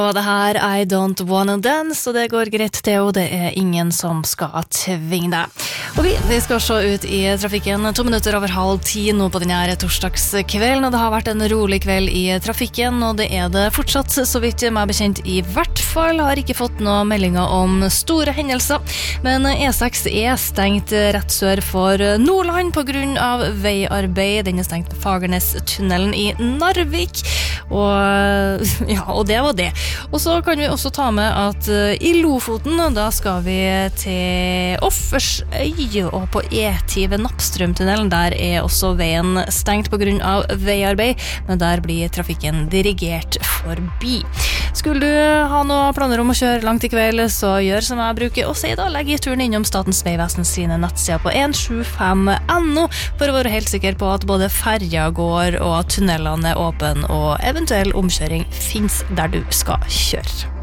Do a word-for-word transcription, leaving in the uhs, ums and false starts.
Og det her I Don't Wanna Dance, og det går greit til, og det er ingen som skal tvinge deg. Og vi, vi skal se ut i trafikken to minutter over halv ti nå på denne torsdagskvelden, og det har vært en rolig kveld i trafikken, og det er det fortsatt, så vidt jeg er bekjent i hvert fall, har ikke fått noen meldinger om store hendelser, men E seks er stengt rett sør for Nordland på grunn av veiarbeid. Den er stengt på Fagernes-tunnelen i Narvik, og, ja, og det var det. Og så kan vi også ta med at uh, i Lofoten, da skal vi til Offersøy, og på E ti ved Nappstrømtunnelen, der er også veien stengt på grunn av veiarbeid, men der blir trafikken dirigert forbi. Skulle du ha noen planer om å kjøre langt i kveld, så gjør som jeg bruker å si da, legg i turen innom Statens Vegvesen sine nettsider på en sju fem punktum no for å være helt sikker på at både ferja går og tunnelene er åpne og eventuell omkjøring finnes der du skal kjøre.